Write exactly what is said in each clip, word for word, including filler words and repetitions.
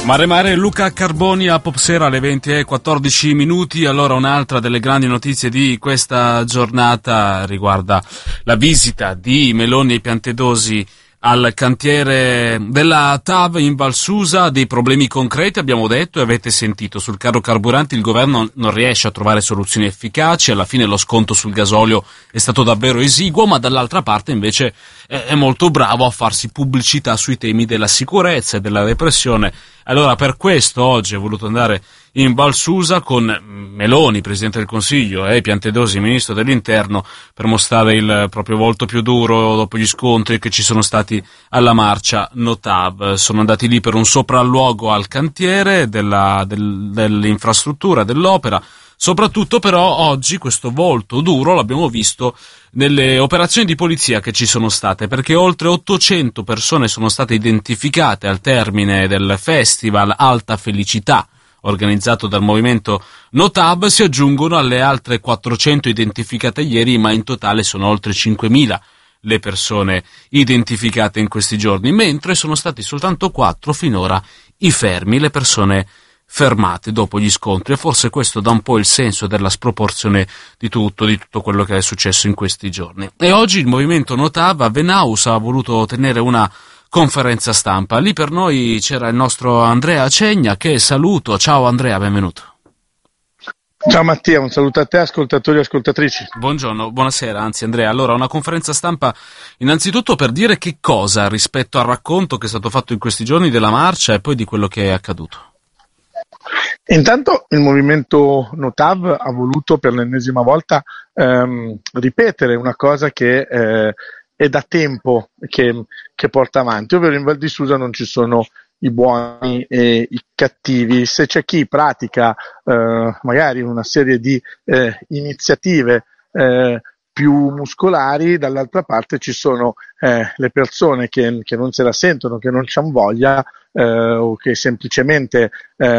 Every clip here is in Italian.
Mare Mare, Luca Carboni a Popsera alle venti e quattordici minuti. Allora, un'altra delle grandi notizie di questa giornata riguarda la visita di Meloni e Piantedosi al cantiere della T A V in Val Susa. Dei problemi concreti, abbiamo detto, e avete sentito. Sul caro carburanti il governo non riesce a trovare soluzioni efficaci, alla fine lo sconto sul gasolio è stato davvero esiguo, ma dall'altra parte invece è molto bravo a farsi pubblicità sui temi della sicurezza e della repressione. Allora, per questo oggi ho voluto andare in Val Susa con Meloni, Presidente del Consiglio, e Piantedosi, Ministro dell'Interno, per mostrare il proprio volto più duro dopo gli scontri che ci sono stati alla marcia No T A V. Sono andati lì per un sopralluogo al cantiere della, del, dell'infrastruttura, dell'opera. Soprattutto però oggi questo volto duro l'abbiamo visto nelle operazioni di polizia che ci sono state, perché oltre ottocento persone sono state identificate al termine del festival Alta Felicità organizzato dal movimento No T A V. Si aggiungono alle altre quattrocento identificate ieri, ma in totale sono oltre cinquemila le persone identificate in questi giorni, mentre sono stati soltanto quattro finora i fermi, le persone fermate dopo gli scontri, e forse questo dà un po' il senso della sproporzione di tutto, di tutto quello che è successo in questi giorni. E oggi il movimento No T A V a Venaus ha voluto tenere una conferenza stampa. Lì per noi c'era il nostro Andrea Cegna, che saluto. Ciao Andrea, benvenuto. Ciao Mattia, un saluto a te, ascoltatori e ascoltatrici. Buongiorno, buonasera, anzi Andrea. Allora, una conferenza stampa innanzitutto per dire che cosa rispetto al racconto che è stato fatto in questi giorni della marcia e poi di quello che è accaduto. Intanto il movimento No T A V ha voluto per l'ennesima volta ehm, ripetere una cosa che eh, è da tempo che, che porta avanti, ovvero in Val di Susa non ci sono i buoni e i cattivi. Se c'è chi pratica eh, magari una serie di eh, iniziative eh, più muscolari, dall'altra parte ci sono eh, le persone che, che non se la sentono, che non c'han voglia eh, o che semplicemente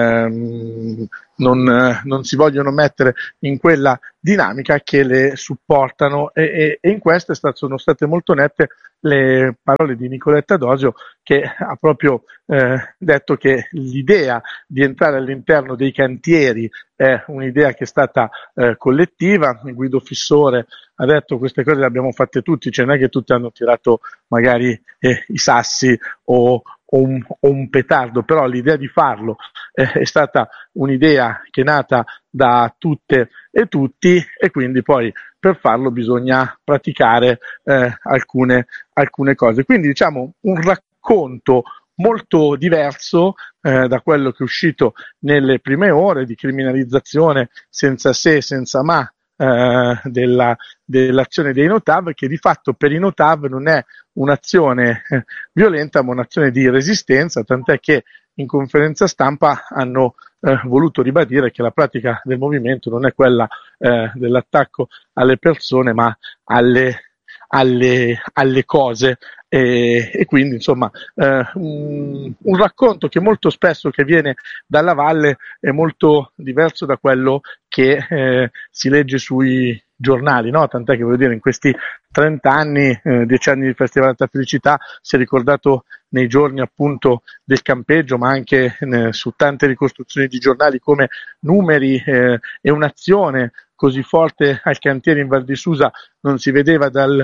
ehm, non, non si vogliono mettere in quella dinamica, che le supportano, e, e, e in questo è stato, sono state molto nette le parole di Nicoletta Dosio, che ha proprio eh, detto che l'idea di entrare all'interno dei cantieri è un'idea che è stata eh, collettiva. Guido Fissore ha detto: queste cose le abbiamo fatte tutti, cioè non è che tutti hanno tirato magari eh, i sassi o, o, un, o un petardo, però l'idea di farlo eh, è stata un'idea che è nata da tutte e tutti, e quindi poi per farlo bisogna praticare eh, alcune, alcune cose. Quindi diciamo un racconto molto diverso eh, da quello che è uscito nelle prime ore, di criminalizzazione senza se, senza ma eh, della, dell'azione dei No T A V, che di fatto per i No T A V non è un'azione eh, violenta, ma un'azione di resistenza, tant'è che in conferenza stampa hanno eh, voluto ribadire che la pratica del movimento non è quella eh, dell'attacco alle persone, ma alle Alle, alle cose, e, e quindi insomma eh, un, un racconto che molto spesso che viene dalla valle è molto diverso da quello che eh, si legge sui giornali, no? Tant'è che voglio dire, in questi trenta anni, eh, dieci anni di Festival Alta Felicità, si è ricordato nei giorni appunto del campeggio, ma anche eh, su tante ricostruzioni di giornali, come numeri eh, e un'azione così forte al cantiere in Val di Susa non si vedeva dal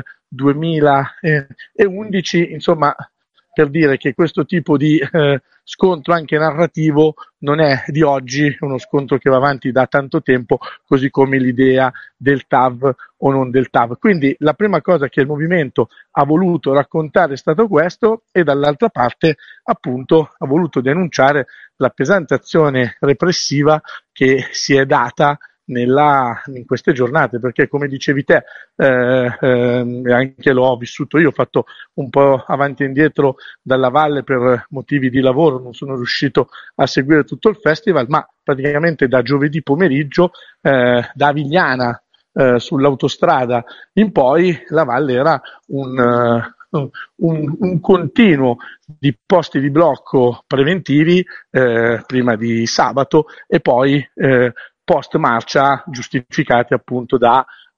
duemilaundici, insomma, per dire che questo tipo di eh, scontro anche narrativo non è di oggi, è uno scontro che va avanti da tanto tempo, così come l'idea del T A V o non del T A V. Quindi la prima cosa che il movimento ha voluto raccontare è stato questo, e dall'altra parte appunto ha voluto denunciare la pesante azione repressiva che si è data Nella, in queste giornate, perché come dicevi te, eh, eh, anche l'ho vissuto io, ho fatto un po' avanti e indietro dalla valle per motivi di lavoro, non sono riuscito a seguire tutto il festival, ma praticamente da giovedì pomeriggio eh, da Avigliana eh, sull'autostrada in poi la valle era un, uh, un, un continuo di posti di blocco preventivi eh, prima di sabato, e poi eh, post marcia giustificati appunto da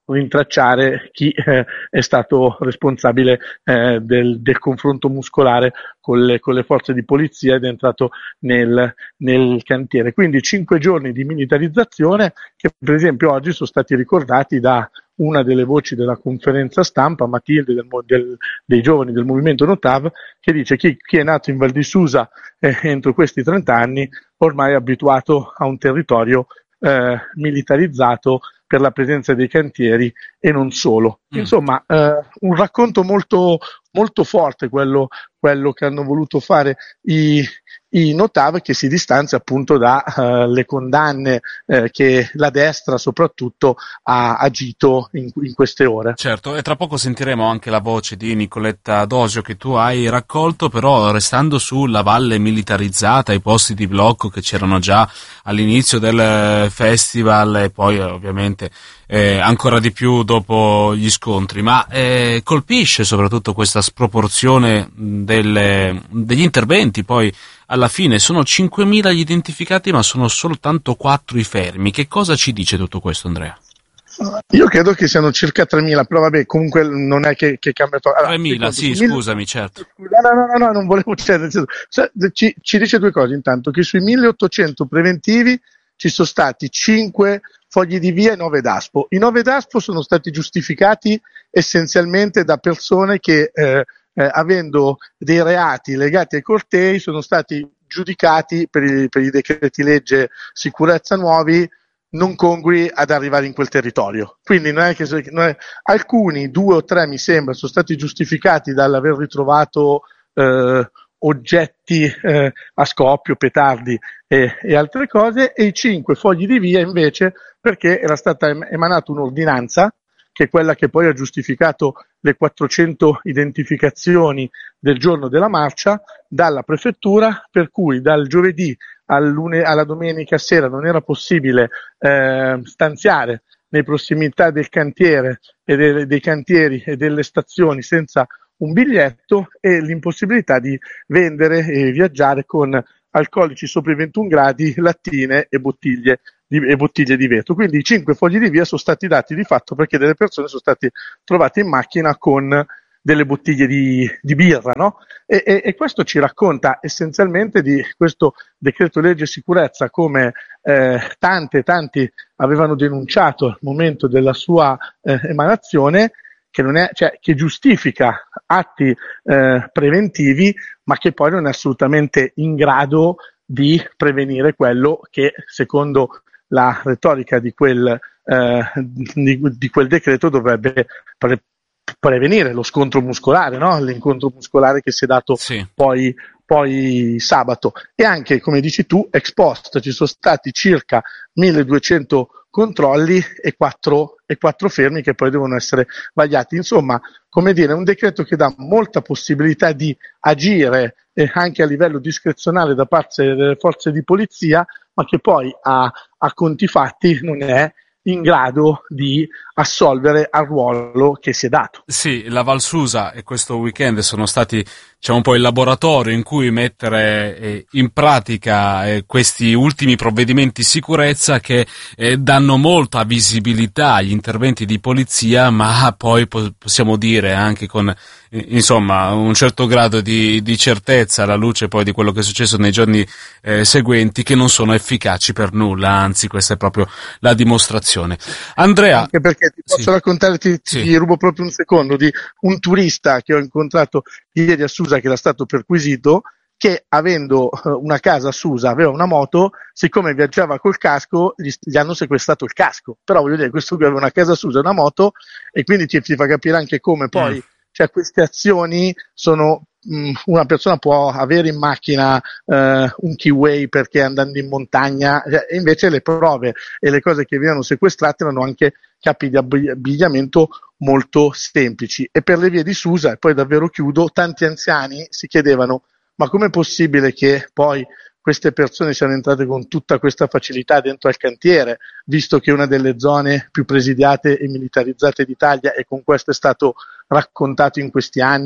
rintracciare chi eh, è stato responsabile eh, del, del confronto muscolare con le, con le forze di polizia ed è entrato nel, nel cantiere. Quindi cinque giorni di militarizzazione che per esempio oggi sono stati ricordati da una delle voci della conferenza stampa, Matilde del, del, dei giovani del movimento Notav, che dice chi, chi è nato in Val di Susa eh, entro questi trenta anni ormai è abituato a un territorio eh, militarizzato per la presenza dei cantieri e non solo. Mm. Insomma, eh, un racconto molto, molto forte quello, quello che hanno voluto fare i, i Notav, che si distanzia appunto dalle uh, condanne uh, che la destra soprattutto ha agito in, in queste ore. Certo, e tra poco sentiremo anche la voce di Nicoletta Dosio che tu hai raccolto, però restando sulla valle militarizzata, i posti di blocco che c'erano già all'inizio del festival e poi ovviamente eh, ancora di più dopo gli scontri, ma eh, colpisce soprattutto questa sproporzione delle, degli interventi. Poi alla fine sono cinquemila gli identificati ma sono soltanto quattro i fermi. Che cosa ci dice tutto questo, Andrea? Io credo che siano circa tremila, però vabbè, comunque non è che, che cambia. Allora, tremila, sì, mille... scusami, certo. No, no, no, no, non volevo, cioè, cioè, ci, ci dice due cose intanto, che sui milleottocento preventivi ci sono stati cinque fogli di via e nove d'aspo. I nove d'aspo sono stati giustificati essenzialmente da persone che, eh, eh, avendo dei reati legati ai cortei, sono stati giudicati per i, per i decreti legge sicurezza nuovi non congrui ad arrivare in quel territorio. Quindi non è che non è, alcuni, due o tre mi sembra, sono stati giustificati dall'aver ritrovato eh, oggetti eh, a scoppio, petardi e, e altre cose, e i cinque fogli di via invece perché era stata emanata un'ordinanza, che è quella che poi ha giustificato le quattrocento identificazioni del giorno della marcia, dalla prefettura, per cui dal giovedì alla domenica sera non era possibile eh, stanziare nei prossimità del cantiere e dei, dei cantieri e delle stazioni senza un biglietto, e l'impossibilità di vendere e viaggiare con alcolici sopra i ventuno gradi, lattine e bottiglie di, e bottiglie di vetro. Quindi i cinque fogli di via sono stati dati di fatto perché delle persone sono state trovate in macchina con delle bottiglie di, di birra, no? E, e, e questo ci racconta essenzialmente di questo decreto legge sicurezza, come eh, tante tanti avevano denunciato al momento della sua eh, emanazione, che non è, cioè, che giustifica atti eh, preventivi, ma che poi non è assolutamente in grado di prevenire quello che, secondo la retorica di quel, eh, di, di quel decreto, dovrebbe pre- prevenire lo scontro muscolare, no? L'incontro muscolare che si è dato sì. poi, poi sabato. E anche, come dici tu, ex post ci sono stati circa milleduecento controlli e quattro, e quattro fermi che poi devono essere vagliati. Insomma, come dire, è un decreto che dà molta possibilità di agire eh, anche a livello discrezionale da parte delle forze di polizia, ma che poi a, a conti fatti non è in grado di assolvere al ruolo che si è dato. Sì, la Val Susa e questo weekend sono stati, diciamo, un po' il laboratorio in cui mettere eh, in pratica eh, questi ultimi provvedimenti di sicurezza che eh, danno molta visibilità agli interventi di polizia, ma poi po- possiamo dire anche con eh, insomma un certo grado di, di certezza, alla luce poi di quello che è successo nei giorni eh, seguenti, che non sono efficaci per nulla, anzi questa è proprio la dimostrazione. Andrea, anche perché ti posso sì. raccontare, ti, ti sì. rubo proprio un secondo, di un turista che ho incontrato ieri a Susa, che era stato perquisito, che avendo una casa a Susa, aveva una moto, siccome viaggiava col casco, gli, gli hanno sequestrato il casco. Però voglio dire, questo qui aveva una casa a Susa, una moto, e quindi ti, ti fa capire anche come poi, mm. cioè, queste azioni sono, mh, una persona può avere in macchina eh, un keyway perché andando in montagna, cioè, e invece le prove e le cose che venivano sequestrate erano anche capi di abbigliamento molto semplici. E per le vie di Susa, e poi davvero chiudo, tanti anziani si chiedevano: ma com'è possibile che poi queste persone siano entrate con tutta questa facilità dentro al cantiere, visto che è una delle zone più presidiate e militarizzate d'Italia, e con questo è stato raccontato in questi anni?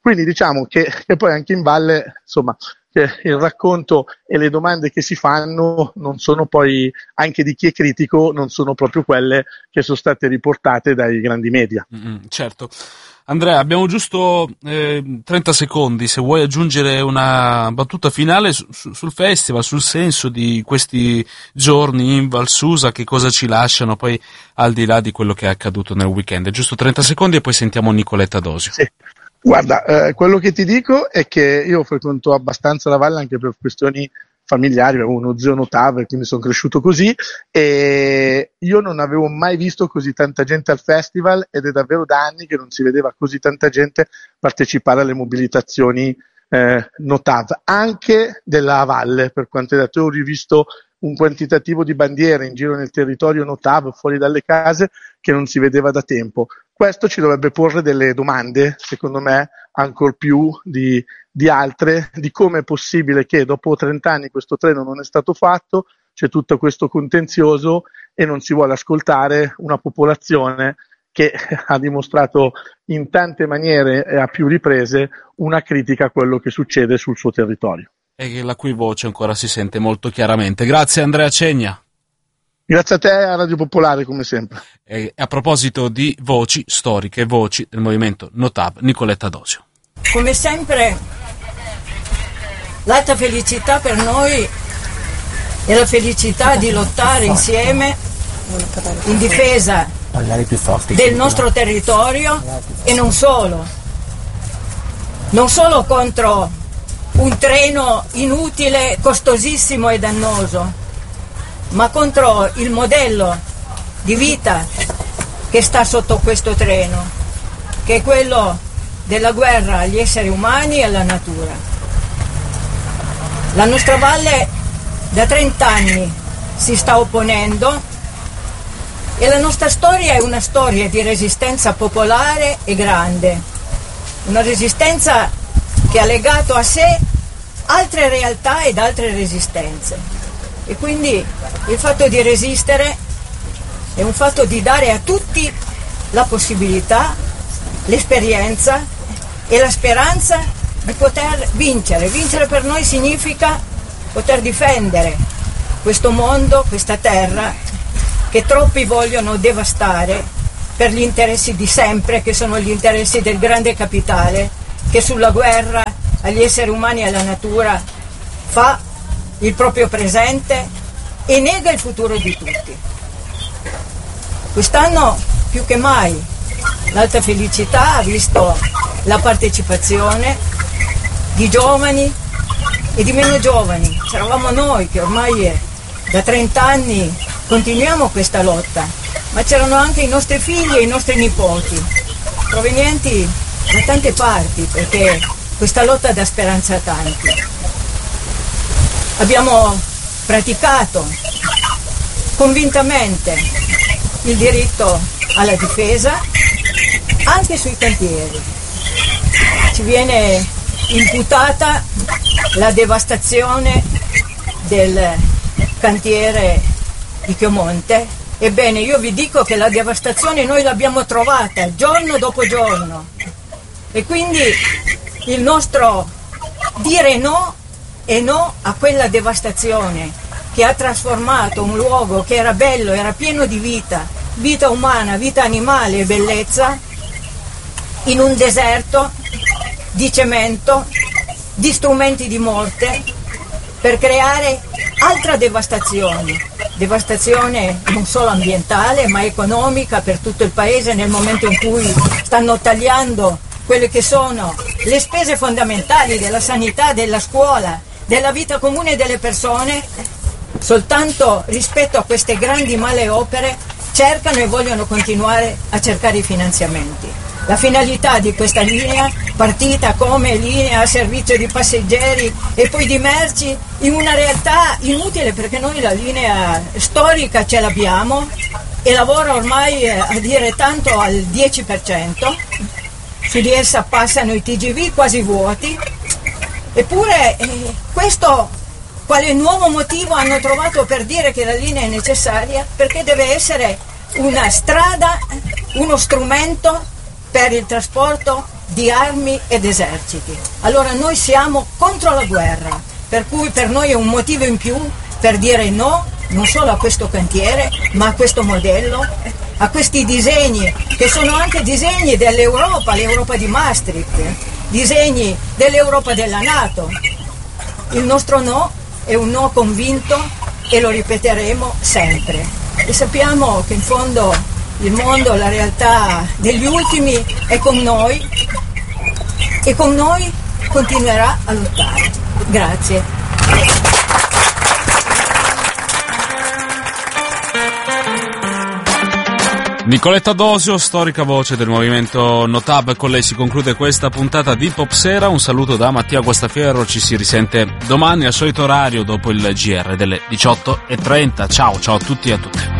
Quindi diciamo che, che poi anche in valle, insomma, che il racconto e le domande che si fanno non sono poi, anche di chi è critico, non sono proprio quelle che sono state riportate dai grandi media. Mm, certo. Andrea, abbiamo giusto eh, trenta secondi, se vuoi aggiungere una battuta finale su, su, sul festival, sul senso di questi giorni in Val Susa, che cosa ci lasciano poi al di là di quello che è accaduto nel weekend. Giusto trenta secondi e poi sentiamo Nicoletta Dosio. Sì. Guarda, eh, quello che ti dico è che io frequento abbastanza la valle anche per questioni familiari, avevo uno zio Notav e quindi sono cresciuto così, e io non avevo mai visto così tanta gente al festival, ed è davvero da anni che non si vedeva così tanta gente partecipare alle mobilitazioni eh, Notav, anche della valle, per quanto hai detto. Io ho rivisto un quantitativo di bandiere in giro nel territorio Notav, fuori dalle case, che non si vedeva da tempo. Questo ci dovrebbe porre delle domande, secondo me, ancor più di, di altre, di come è possibile che dopo trenta anni questo treno non è stato fatto, c'è tutto questo contenzioso e non si vuole ascoltare una popolazione che ha dimostrato in tante maniere e a più riprese una critica a quello che succede sul suo territorio. E la cui voce ancora si sente molto chiaramente. Grazie Andrea Cegna. Grazie a te, a Radio Popolare, come sempre. E a proposito di voci storiche, voci del movimento Notav, Nicoletta Dosio. Come sempre, l'alta felicità per noi è la felicità di lottare insieme in difesa del nostro territorio, e non solo, non solo contro un treno inutile, costosissimo e dannoso, ma contro il modello di vita che sta sotto questo treno, che è quello della guerra agli esseri umani e alla natura. La nostra valle da trenta anni si sta opponendo, e la nostra storia è una storia di resistenza popolare e grande, una resistenza che ha legato a sé altre realtà ed altre resistenze. E quindi il fatto di resistere è un fatto di dare a tutti la possibilità, l'esperienza e la speranza di poter vincere. Vincere per noi significa poter difendere questo mondo, questa terra che troppi vogliono devastare per gli interessi di sempre, che sono gli interessi del grande capitale, che sulla guerra agli esseri umani e alla natura fa il proprio presente e nega il futuro di tutti. Quest'anno più che mai l'Alta Felicità ha visto la partecipazione di giovani e di meno giovani. C'eravamo noi che ormai da trenta anni continuiamo questa lotta, ma c'erano anche i nostri figli e i nostri nipoti, provenienti da tante parti, perché questa lotta dà speranza a tanti. Abbiamo praticato convintamente il diritto alla difesa anche sui cantieri. Ci viene imputata la devastazione del cantiere di Chiomonte. Ebbene, io vi dico che la devastazione noi l'abbiamo trovata giorno dopo giorno, e quindi il nostro dire no e no a quella devastazione che ha trasformato un luogo che era bello, era pieno di vita, vita umana, vita animale e bellezza, in un deserto di cemento, di strumenti di morte, per creare altra devastazione, devastazione non solo ambientale ma economica per tutto il paese, nel momento in cui stanno tagliando quelle che sono le spese fondamentali della sanità, della scuola, della vita comune delle persone. Soltanto rispetto a queste grandi male opere cercano e vogliono continuare a cercare i finanziamenti. La finalità di questa linea, partita come linea a servizio di passeggeri e poi di merci, in una realtà inutile, perché noi la linea storica ce l'abbiamo e lavora ormai a dire tanto al dieci per cento, su di essa passano i T G V quasi vuoti. Eppure eh, questo quale nuovo motivo hanno trovato per dire che la linea è necessaria? Perché deve essere una strada, uno strumento per il trasporto di armi ed eserciti. Allora noi siamo contro la guerra, per cui per noi è un motivo in più per dire no non solo a questo cantiere, ma a questo modello, a questi disegni che sono anche disegni dell'Europa, l'Europa di Maastricht, disegni dell'Europa della NATO. Il nostro no è un no convinto e lo ripeteremo sempre. E sappiamo che in fondo il mondo, la realtà degli ultimi è con noi e con noi continuerà a lottare. Grazie. Nicoletta Dosio, storica voce del movimento Notab, con lei si conclude questa puntata di Popsera. Un saluto da Mattia Guastaferro, ci si risente domani al solito orario dopo il G R delle diciotto e trenta. Ciao, ciao a tutti e a tutte.